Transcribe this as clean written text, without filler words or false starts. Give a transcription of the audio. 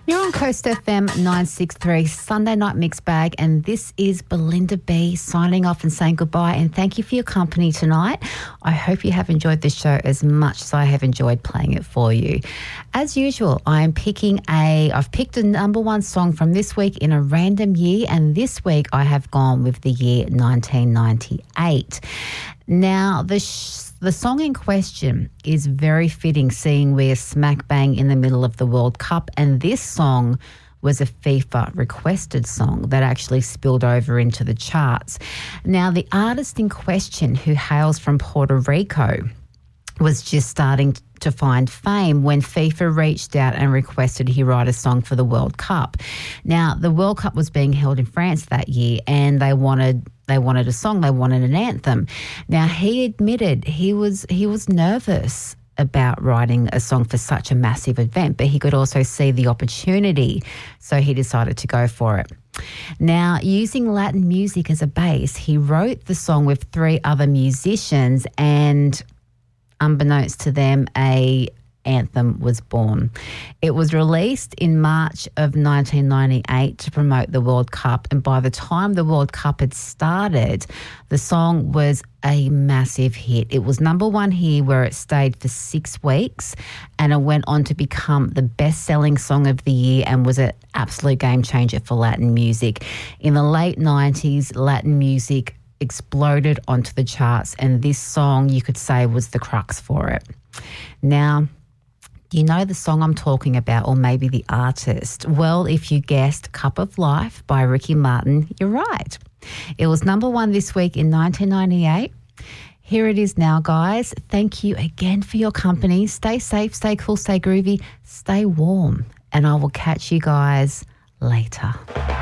You're on Coast FM 963 Sunday Night Mix Bag, and this is Belinda B signing off and saying goodbye, and thank you for your company tonight. I hope you have enjoyed the show as much as I have enjoyed playing it for you. As usual, I've picked a number one song from this week in a random year, and this week I have gone with the year 1998. Now, the song in question is very fitting, seeing we're smack bang in the middle of the World Cup, and this song was a FIFA requested song that actually spilled over into the charts. Now, the artist in question, who hails from Puerto Rico, was just starting to find fame when FIFA reached out and requested he write a song for the World Cup. Now, the World Cup was being held in France that year, and they wanted a song, they wanted an anthem. Now, he admitted he was nervous about writing a song for such a massive event, but he could also see the opportunity, so he decided to go for it. Now, using Latin music as a base, he wrote the song with 3 other musicians, and unbeknownst to them, a anthem was born. It was released in March of 1998 to promote the World Cup, and by the time the World Cup had started, the song was a massive hit. It was number one here, where it stayed for 6 weeks, and it went on to become the best-selling song of the year and was an absolute game changer for Latin music. In the late 90s, Latin music exploded onto the charts, and this song, you could say, was the crux for it. Now, you know the song I'm talking about, or maybe the artist? Well, if you guessed Cup of Life by Ricky Martin, you're right. It was number one this week in 1998. Here it is now, guys. Thank you again for your company. Stay safe, stay cool, stay groovy, stay warm, and I will catch you guys later.